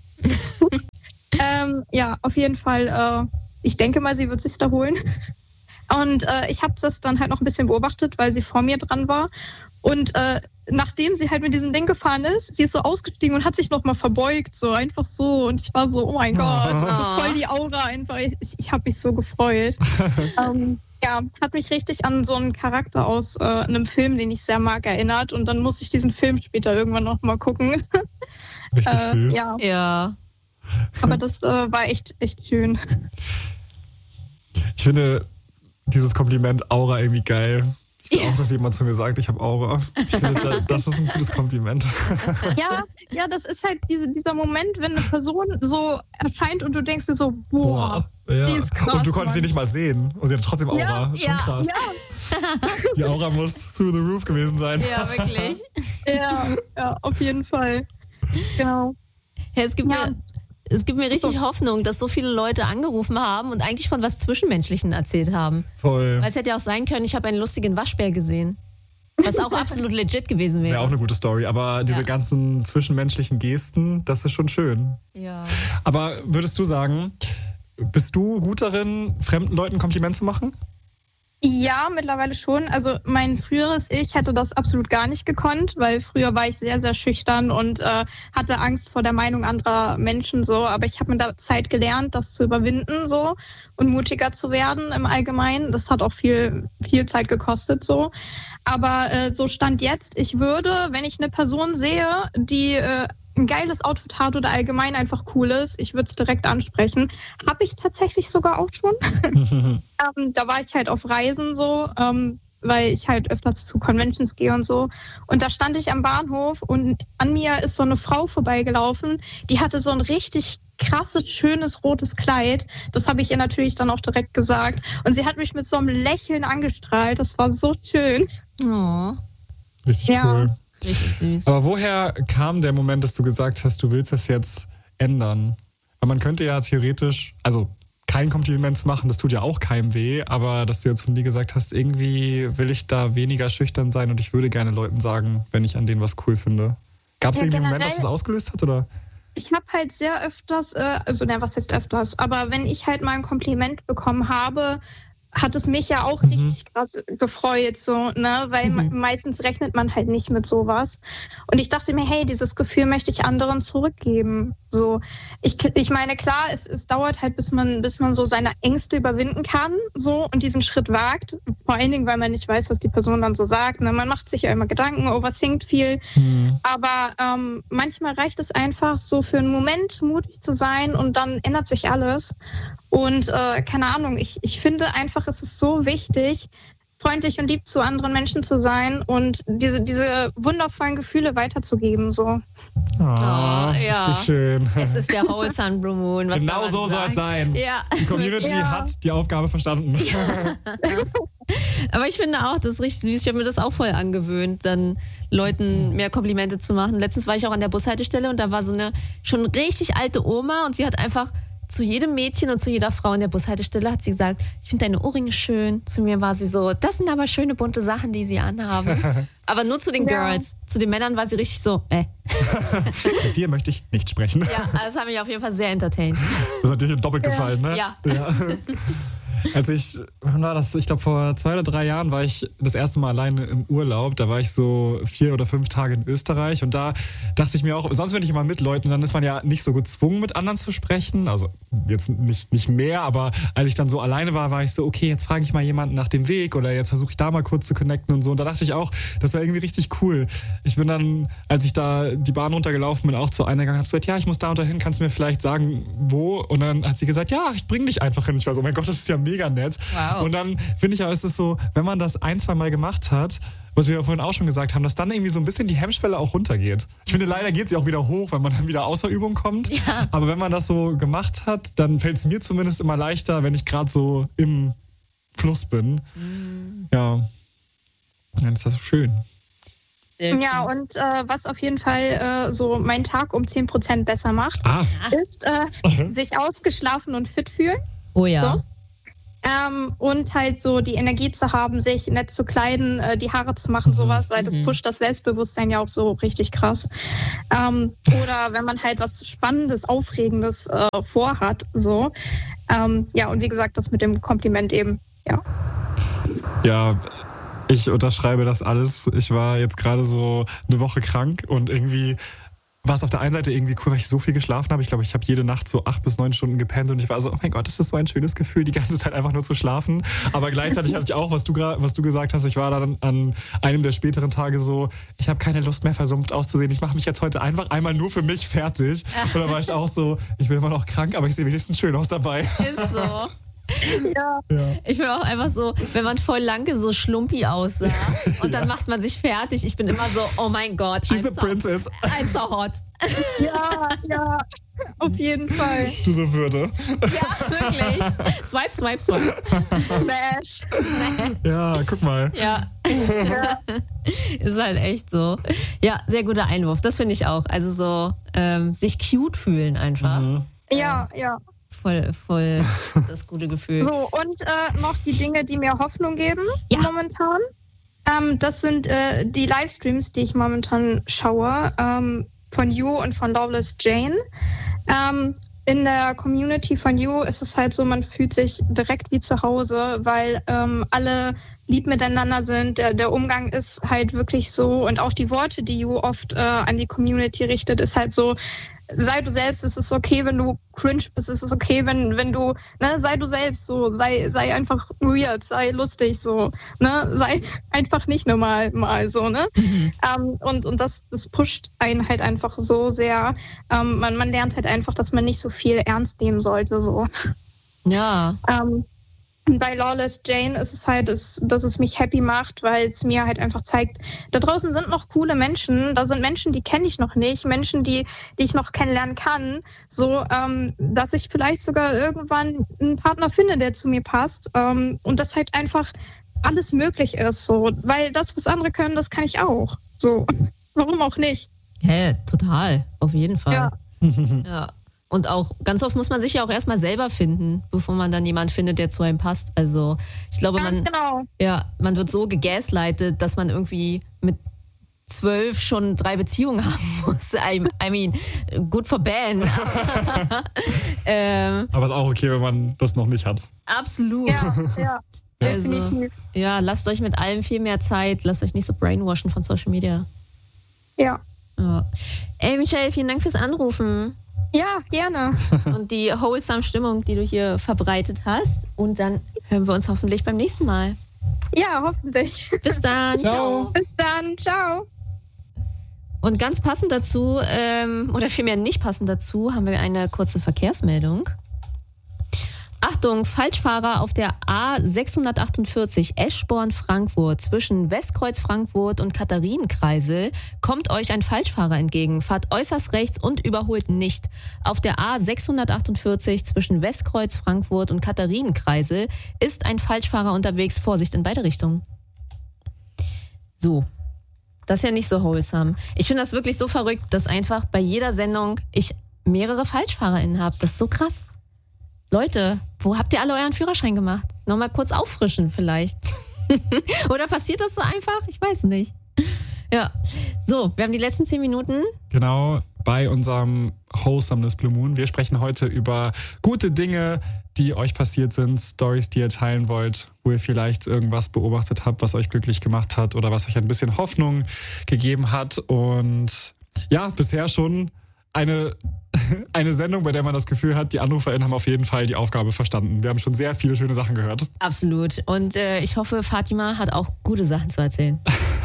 ähm, ja, auf jeden Fall, äh, ich denke mal, sie wird sich da holen. Und äh, ich habe das dann halt noch ein bisschen beobachtet, weil sie vor mir dran war. Und äh, nachdem sie halt mit diesem Ding gefahren ist, sie ist so ausgestiegen und hat sich nochmal verbeugt, so einfach so. Und ich war so, oh mein Gott, Oh. so voll die Aura einfach. Ich, ich habe mich so gefreut. ähm, ja, hat mich richtig an so einen Charakter aus äh, einem Film, den ich sehr mag, erinnert. Und dann muss ich diesen Film später irgendwann nochmal gucken. Richtig äh, süß. Ja, Ja. aber das äh, war echt, echt schön. Ich finde dieses Kompliment Aura irgendwie geil. Ich will Ja. auch, dass jemand zu mir sagt, ich habe Aura. Ich finde, da- das ist ein gutes Kompliment. Ja, ja, das ist halt diese, dieser Moment, wenn eine Person so erscheint und du denkst dir so, boah, Ja. die ist krass, Und du konntest sie Mann. nicht mal sehen. Und sie hat trotzdem Aura. Ja, Schon ja, krass. Die Aura muss through the roof gewesen sein. Ja, wirklich. ja, ja, auf jeden Fall. Genau. Ja, es gibt Ja. mir, es gibt mir richtig So. Hoffnung, dass so viele Leute angerufen haben und eigentlich von was Zwischenmenschlichen erzählt haben. Voll. Weil es hätte ja auch sein können, ich habe einen lustigen Waschbär gesehen. Was auch absolut legit gewesen Wäre wäre. auch eine gute Story. Aber diese Ja. ganzen zwischenmenschlichen Gesten, das ist schon schön. Ja. Aber würdest du sagen, bist du gut darin, fremden Leuten ein Kompliment zu machen? Ja, mittlerweile schon. Also mein früheres Ich hätte das absolut gar nicht gekonnt, weil früher war ich sehr, sehr schüchtern und äh, hatte Angst vor der Meinung anderer Menschen so. Aber ich habe mit der Zeit gelernt, das zu überwinden so und mutiger zu werden im Allgemeinen. Das hat auch viel, viel Zeit gekostet so. Aber äh, so Stand jetzt, ich würde, wenn ich eine Person sehe, die äh, ein geiles Outfit hat oder allgemein einfach cool ist, ich würde es direkt ansprechen. Habe ich tatsächlich sogar auch schon. ähm, da war ich halt auf Reisen so, ähm, weil ich halt öfters zu Conventions gehe und so. Und da stand ich am Bahnhof und an mir ist so eine Frau vorbeigelaufen, die hatte so ein richtig krasses, schönes rotes Kleid. Das habe ich ihr natürlich dann auch direkt gesagt. Und sie hat mich mit so einem Lächeln angestrahlt. Das war so schön. Oh, Richtig Ja. cool. richtig süß. Aber woher kam der Moment, dass du gesagt hast, du willst das jetzt ändern? Weil man könnte ja theoretisch, also kein Kompliment zu machen, das tut ja auch keinem weh, aber dass du jetzt von dir gesagt hast, irgendwie will ich da weniger schüchtern sein und ich würde gerne Leuten sagen, wenn ich an denen was cool finde. Gab es Ja, irgendwie einen Moment, generell- dass es ausgelöst hat, oder? Ich habe halt sehr öfters, äh, also ne, was heißt öfters, aber wenn ich halt mal ein Kompliment bekommen habe, hat es mich ja auch Mhm. richtig krass gefreut, so, ne, weil Mhm. me- meistens rechnet man halt nicht mit sowas. Und ich dachte mir, hey, dieses Gefühl möchte ich anderen zurückgeben, so. Ich, ich meine, klar, es, es dauert halt, bis man, bis man so seine Ängste überwinden kann, so, und diesen Schritt wagt. Vor allen Dingen, weil man nicht weiß, was die Person dann so sagt, ne, man macht sich ja immer Gedanken, overthinkt viel. Hm. Aber ähm, manchmal reicht es einfach, so für einen Moment mutig zu sein und dann ändert sich alles. Und äh, keine Ahnung, ich, ich finde einfach, es ist so wichtig, freundlich und lieb zu anderen Menschen zu sein und diese, diese wundervollen Gefühle weiterzugeben. So. Ah, Oh, ja. richtig schön. Es ist der Whole Sun Blue Moon. Was Genau soll so man soll sagen? es sein. Ja. Die Community Ja. hat die Aufgabe verstanden. Aber ich finde auch, das ist richtig süß. Ich habe mir das auch voll angewöhnt, dann Leuten mehr Komplimente zu machen. Letztens war ich auch an der Bushaltestelle und da war so eine schon richtig alte Oma und sie hat einfach zu jedem Mädchen und zu jeder Frau in der Bushaltestelle hat sie gesagt, ich finde deine Ohrringe schön. Zu mir war sie so, das sind aber schöne bunte Sachen, die sie anhaben. Aber nur zu den Ja. Girls. Zu den Männern war sie richtig so, äh. Mit dir möchte ich nicht sprechen. Ja, das hat mich auf jeden Fall sehr entertained. Das hat dir doppelt gefallen, ne? Ja. ja. Als ich, wann war das? Ich glaube, vor zwei oder drei Jahren war ich das erste Mal alleine im Urlaub. Da war ich so vier oder fünf Tage in Österreich. Und da dachte ich mir auch, sonst bin ich immer mit Leuten, dann ist man ja nicht so gezwungen, mit anderen zu sprechen. Also jetzt nicht, nicht mehr, aber als ich dann so alleine war, war ich so, okay, jetzt frage ich mal jemanden nach dem Weg oder jetzt versuche ich da mal kurz zu connecten und so. Und da dachte ich auch, das war irgendwie richtig cool. Ich bin dann, als ich da die Bahn runtergelaufen bin, auch zu einer gegangen und habe gesagt, ja, ich muss da und dahin, kannst du mir vielleicht sagen, wo? Und dann hat sie gesagt, ja, ich bring dich einfach hin. Ich war so, oh mein Gott, das ist ja mega nett. Wow. Und dann finde ich auch, ist es so, wenn man das ein, zwei Mal gemacht hat, was wir ja vorhin auch schon gesagt haben, dass dann irgendwie so ein bisschen die Hemmschwelle auch runtergeht. Ich finde, leider geht sie auch wieder hoch, wenn man dann wieder außer Übung kommt. Ja. Aber wenn man das so gemacht hat, dann fällt es mir zumindest immer leichter, wenn ich gerade so im Fluss bin. Mhm. Ja. Dann ist das so schön. Ja, und äh, was auf jeden Fall äh, so meinen Tag um zehn Prozent besser macht, ah. ist äh, sich ausgeschlafen und fit fühlen. Oh ja. So. Ähm, und halt so die Energie zu haben, sich nett zu kleiden, äh, die Haare zu machen, mhm. sowas, weil das pusht das Selbstbewusstsein ja auch so richtig krass. Ähm, oder wenn man halt was Spannendes, Aufregendes äh, vorhat, so. Ähm, ja, und wie gesagt, das mit dem Kompliment eben, ja. Ja, ich unterschreibe das alles. Ich war jetzt gerade so eine Woche krank und irgendwie war es auf der einen Seite irgendwie cool, weil ich so viel geschlafen habe. Ich glaube, ich habe jede Nacht so acht bis neun Stunden gepennt und ich war so, oh mein Gott, das ist so ein schönes Gefühl, die ganze Zeit einfach nur zu schlafen. Aber gleichzeitig hatte ich auch, was du, was du gesagt hast, ich war dann an einem der späteren Tage so, ich habe keine Lust mehr versumpft auszusehen. Ich mache mich jetzt heute einfach einmal nur für mich fertig. Und dann war ich auch so, ich bin immer noch krank, aber ich sehe wenigstens schön aus dabei. Ist so. Ja. Ja. Ich bin auch einfach so, wenn man voll lange so schlumpi aussah und dann ja. macht man sich fertig. Ich bin immer so, oh mein Gott, She's I'm a so, princess. I'm so hot. Ja, ja, auf jeden Fall. Du so Würde. Ja, wirklich. Swipe, swipe, swipe. Smash. Ja, guck mal. Ja. ja. Ist halt echt so. Ja, sehr guter Einwurf. Das finde ich auch. Also so ähm, sich cute fühlen einfach. Mhm. Ja, ja. Voll, voll das gute Gefühl. So, und äh, noch die Dinge, die mir Hoffnung geben ja. momentan. Ähm, das sind äh, die Livestreams, die ich momentan schaue, ähm, von You und von Lawless Jane. Ähm, in der Community von You ist es halt so, man fühlt sich direkt wie zu Hause, weil ähm, alle lieb miteinander sind. Der, der Umgang ist halt wirklich so und auch die Worte, die You oft äh, an die Community richtet, ist halt so, sei du selbst, es ist okay, wenn du cringe bist, es ist okay, wenn, wenn du, ne, sei du selbst so, sei, sei einfach weird, sei lustig so, ne, sei einfach nicht normal mal so, ne. Mhm. Ähm, und und das, das pusht einen halt einfach so sehr. Ähm, man, man lernt halt einfach, dass man nicht so viel ernst nehmen sollte, so. Ja. Ähm, Bei Lawless Jane ist es halt, dass, dass es mich happy macht, weil es mir halt einfach zeigt, da draußen sind noch coole Menschen, da sind Menschen, die kenne ich noch nicht, Menschen, die, die ich noch kennenlernen kann, so, ähm, dass ich vielleicht sogar irgendwann einen Partner finde, der zu mir passt, ähm, und dass halt einfach alles möglich ist, so, weil das, was andere können, das kann ich auch, so, warum auch nicht? Hä, hey, total, auf jeden Fall. Ja. Ja. Und auch ganz oft muss man sich ja auch erstmal selber finden, bevor man dann jemanden findet, der zu einem passt. Also ich glaube, ganz man, genau. ja, man wird so gegaslightet, dass man irgendwie mit zwölf schon drei Beziehungen haben muss. I, I mean, good for Ben. ähm, Aber ist auch okay, wenn man das noch nicht hat. Absolut. Ja, ja. Also, definitiv. Ja, lasst euch mit allem viel mehr Zeit. Lasst euch nicht so brainwashen von Social Media. Ja. Ja. Ey, Michelle, vielen Dank fürs Anrufen. Ja, gerne. Und die wholesome Stimmung, die du hier verbreitet hast. Und dann hören wir uns hoffentlich beim nächsten Mal. Ja, hoffentlich. Bis dann. Ciao. Bis dann. Ciao. Und ganz passend dazu, ähm, oder vielmehr nicht passend dazu, haben wir eine kurze Verkehrsmeldung. Achtung, Falschfahrer auf der A sechshundertachtundvierzig Eschborn-Frankfurt zwischen Westkreuz Frankfurt und Katharinenkreisel kommt euch ein Falschfahrer entgegen. Fahrt äußerst rechts und überholt nicht. Auf der A sechshundertachtundvierzig zwischen Westkreuz Frankfurt und Katharinenkreisel ist ein Falschfahrer unterwegs. Vorsicht in beide Richtungen. So, das ist ja nicht so wholesome. Ich finde das wirklich so verrückt, dass einfach bei jeder Sendung ich mehrere FalschfahrerInnen habe. Das ist so krass. Leute, wo habt ihr alle euren Führerschein gemacht? Nochmal kurz auffrischen vielleicht. Oder passiert das so einfach? Ich weiß nicht. Ja, so, wir haben die letzten zehn Minuten. Genau, bei unserem Wholesomeness Blue Moon. Wir sprechen heute über gute Dinge, die euch passiert sind, Stories, die ihr teilen wollt, wo ihr vielleicht irgendwas beobachtet habt, was euch glücklich gemacht hat oder was euch ein bisschen Hoffnung gegeben hat. Und ja, bisher schon eine, eine Sendung, bei der man das Gefühl hat, die AnruferInnen haben auf jeden Fall die Aufgabe verstanden. Wir haben schon sehr viele schöne Sachen gehört. Absolut. Und äh, ich hoffe, Fatima hat auch gute Sachen zu erzählen.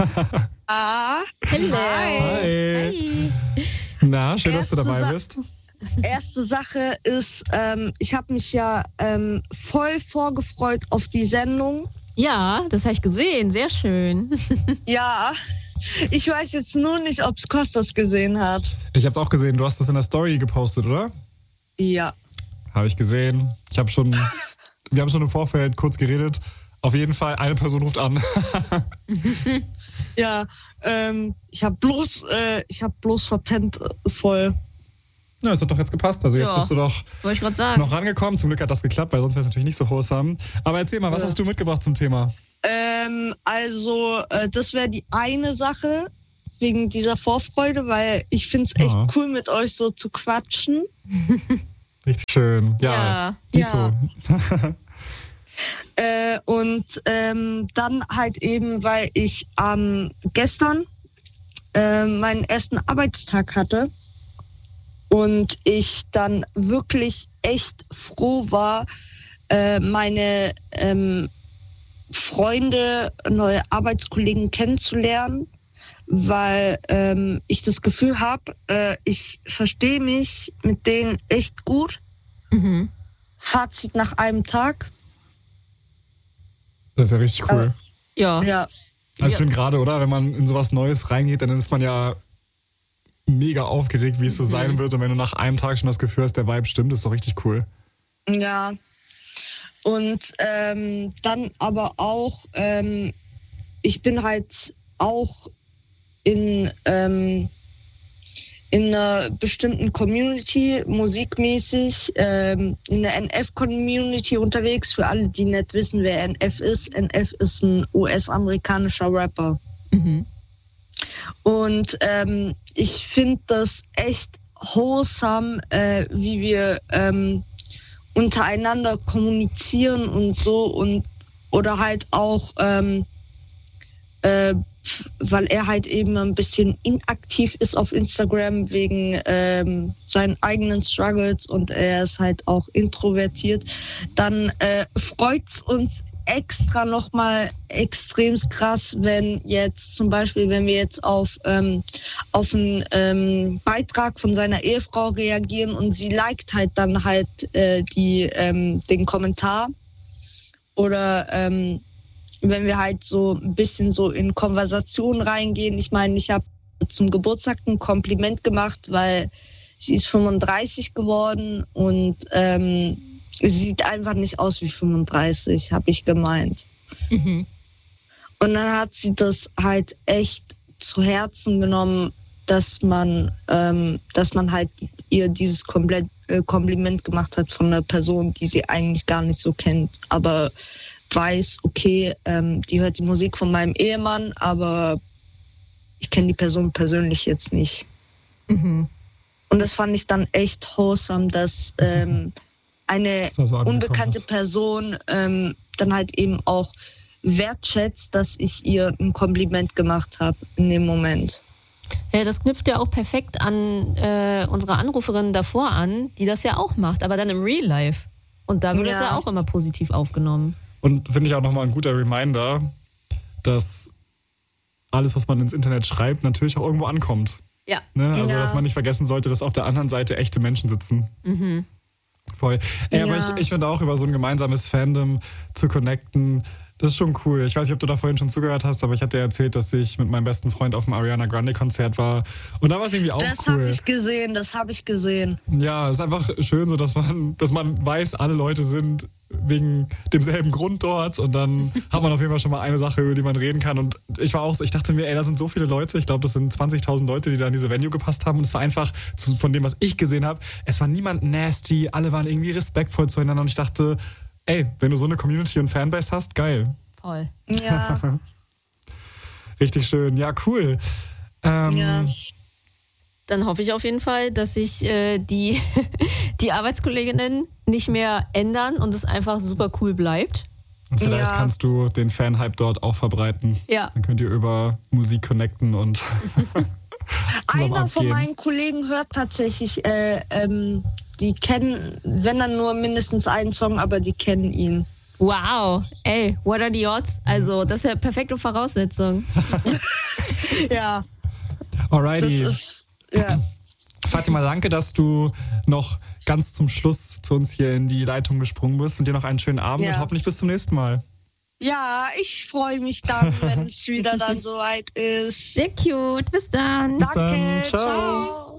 Ah, hello. Hi. Hi. Na, schön, dass Erste du dabei Sa- bist. Erste Sache ist, ähm, ich habe mich ja ähm, voll vorgefreut auf die Sendung. Ja, das habe ich gesehen. Sehr schön. Ja, ich weiß jetzt nur nicht, ob es Kostas gesehen hat. Ich habe es auch gesehen. Du hast es in der Story gepostet, oder? Ja. Habe ich gesehen. Ich habe schon, wir haben schon im Vorfeld kurz geredet. Auf jeden Fall, eine Person ruft an. Ja, ähm, ich habe bloß, äh, ich habe bloß verpennt äh, voll. Ja, es hat doch jetzt gepasst. Also jetzt Ja, bist du doch wollte ich gerade sagen. noch rangekommen. Zum Glück hat das geklappt, weil sonst wäre es natürlich nicht so wholesome. Aber erzähl mal, was Ja. hast du mitgebracht zum Thema? Ähm, also, äh, das wäre die eine Sache wegen dieser Vorfreude, weil ich finde es echt Ja. cool, mit euch so zu quatschen. Richtig schön. Ja, Ja. Dito. Äh, und ähm, dann halt eben, weil ich ähm, gestern äh, meinen ersten Arbeitstag hatte und ich dann wirklich echt froh war, äh, meine ähm, Freunde, neue Arbeitskollegen kennenzulernen, weil ähm, ich das Gefühl habe, äh, ich verstehe mich mit denen echt gut. Mhm. Fazit nach einem Tag. Das ist ja richtig cool. Ja. Ja. Also ich ja. finde gerade, oder, wenn man in sowas Neues reingeht, dann ist man ja mega aufgeregt, wie es so sein wird. Und wenn du nach einem Tag schon das Gefühl hast, der Vibe stimmt, ist doch richtig cool. Ja. Und ähm, dann aber auch, ähm, ich bin halt auch in, ähm, in einer bestimmten Community, musikmäßig, ähm, in der N F-Community unterwegs. Für alle, die nicht wissen, wer N F ist. N F ist ein U S-amerikanischer Rapper. Mhm. Und ähm, ich finde das echt wholesome, äh, wie wir ähm, untereinander kommunizieren und so und oder halt auch, ähm, äh, weil er halt eben ein bisschen inaktiv ist auf Instagram wegen ähm, seinen eigenen Struggles und er ist halt auch introvertiert, dann äh, freut's uns extra nochmal extrem krass, wenn jetzt zum Beispiel, wenn wir jetzt auf, ähm, auf einen ähm, Beitrag von seiner Ehefrau reagieren und sie liked halt dann halt äh, die, ähm, den Kommentar oder ähm, wenn wir halt so ein bisschen so in Konversation reingehen. Ich meine, ich habe zum Geburtstag ein Kompliment gemacht, weil sie ist fünfunddreißig geworden und ähm, sie sieht einfach nicht aus wie fünfunddreißig, habe ich gemeint. Mhm. Und dann hat sie das halt echt zu Herzen genommen, dass man, ähm, dass man halt ihr dieses komplett, äh, Kompliment gemacht hat von einer Person, die sie eigentlich gar nicht so kennt, aber weiß, okay, ähm, die hört die Musik von meinem Ehemann, aber ich kenne die Person persönlich jetzt nicht. Mhm. Und das fand ich dann echt wholesome, dass ähm, eine Dass so unbekannte ist. Person ähm, dann halt eben auch wertschätzt, dass ich ihr ein Kompliment gemacht habe in dem Moment. Ja, das knüpft ja auch perfekt an äh, unsere Anruferin davor an, die das ja auch macht, aber dann im Real Life. Und da wird es Ja. ja auch immer positiv aufgenommen. Und finde ich auch nochmal ein guter Reminder, dass alles, was man ins Internet schreibt, natürlich auch irgendwo ankommt. Ja. Ne? Also, Ja. dass man nicht vergessen sollte, dass auf der anderen Seite echte Menschen sitzen. Mhm. Voll. Ey, aber Ja. ich, ich finde auch, über so ein gemeinsames Fandom zu connecten, das ist schon cool. Ich weiß nicht, ob du da vorhin schon zugehört hast, aber ich hatte dir erzählt, dass ich mit meinem besten Freund auf dem Ariana Grande Konzert war. Und da war es irgendwie auch Das cool. habe ich gesehen, das habe ich gesehen. Ja, es ist einfach schön so, dass man, dass man weiß, alle Leute sind wegen demselben Grund dort und dann hat man auf jeden Fall schon mal eine Sache, über die man reden kann. Und ich war auch so, ich dachte mir, ey, da sind so viele Leute, ich glaube, das sind zwanzigtausend Leute, die da in diese Venue gepasst haben und es war einfach, zu, von dem, was ich gesehen habe, es war niemand nasty, alle waren irgendwie respektvoll zueinander und ich dachte, ey, wenn du so eine Community und Fanbase hast, geil. Voll. Ja, Richtig schön, ja, cool. Ähm, ja. Dann hoffe ich auf jeden Fall, dass sich äh, die, die Arbeitskolleginnen nicht mehr ändern und es einfach super cool bleibt. Und vielleicht Ja. kannst du den Fanhype dort auch verbreiten. Ja. Dann könnt ihr über Musik connecten und zusammen Einer von abgehen. meinen Kollegen hört tatsächlich, äh, ähm, die kennen, wenn dann nur mindestens einen Song, aber die kennen ihn. Wow, ey, what are the odds? Also, das ist ja perfekte Voraussetzung. Ja, das Alrighty. ist, ja. Fatima, danke, dass du noch ganz zum Schluss zu uns hier in die Leitung gesprungen bist und dir noch einen schönen Abend Ja. und hoffentlich bis zum nächsten Mal. Ja, ich freue mich dann, wenn es wieder dann soweit ist. Sehr cute, bis dann. Bis Danke, dann. Ciao. ciao.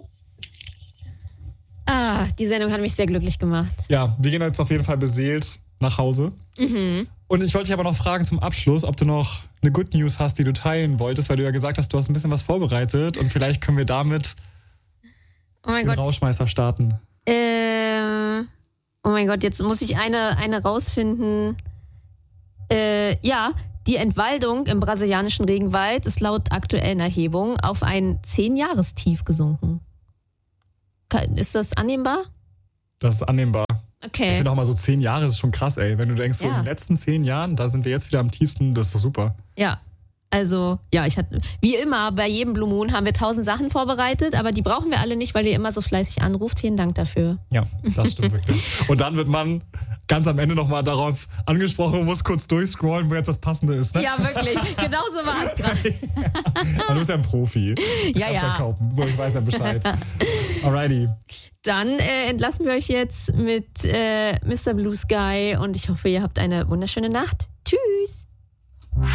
Ah, die Sendung hat mich sehr glücklich gemacht. Ja, wir gehen jetzt auf jeden Fall beseelt nach Hause. Mhm. Und ich wollte dich aber noch fragen zum Abschluss, ob du noch eine Good News hast, die du teilen wolltest, weil du ja gesagt hast, du hast ein bisschen was vorbereitet und vielleicht können wir damit oh mein den Gott. Rauschmeißer starten. Ähm, oh mein Gott, jetzt muss ich eine, eine rausfinden. Äh, ja, die Entwaldung im brasilianischen Regenwald ist laut aktuellen Erhebungen auf ein zehn-Jahrestief gesunken. Ist das annehmbar? Das ist annehmbar. Okay. Ich finde auch mal so zehn Jahre ist schon krass, ey. Wenn du denkst, so Ja. in den letzten zehn Jahren, da sind wir jetzt wieder am tiefsten, das ist doch super. Ja, also, ja, ich hatte, wie immer, bei jedem Blue Moon haben wir tausend Sachen vorbereitet, aber die brauchen wir alle nicht, weil ihr immer so fleißig anruft. Vielen Dank dafür. Ja, das stimmt wirklich. Und dann wird man ganz am Ende nochmal darauf angesprochen und muss kurz durchscrollen, wo jetzt das Passende ist, ne? Ja, wirklich. Genau so war es gerade. Aber du bist ja ein Profi. Du Ja, kannst ja. kaufen. So, ich weiß ja Bescheid. Alrighty. Dann äh, entlassen wir euch jetzt mit äh, Mister Blue Sky und ich hoffe, ihr habt eine wunderschöne Nacht.